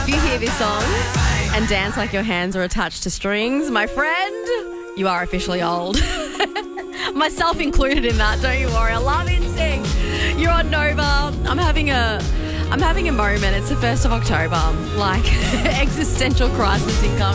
If you hear this song and dance like your hands are attached to strings, my friend, you are officially old. Myself included in that, don't you worry. I love NSYNC. You're on Nova. I'm having a moment. It's the 1st of October. Like, existential crisis incoming.